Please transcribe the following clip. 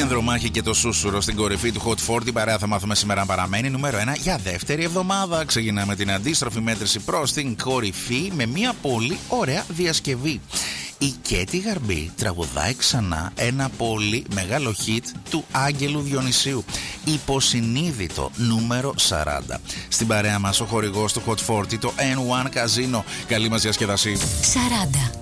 Ανδρομάχη και το Σούσουρο στην κορυφή του Hot 40. Παρέα θα μάθουμε σήμερα αν παραμένει νούμερο 1 για δεύτερη εβδομάδα. Ξεκινάμε την αντίστροφη μέτρηση προς την κορυφή με μια πολύ ωραία διασκευή. Η Κέτι Γαρμπή τραγουδάει ξανά ένα πολύ μεγάλο hit του Άγγελου Διονυσίου. Υποσυνείδητο, νούμερο 40. Στην παρέα μας ο χορηγός του Hot 40, το N1 Casino. Καλή μας διασκεδασή. 40.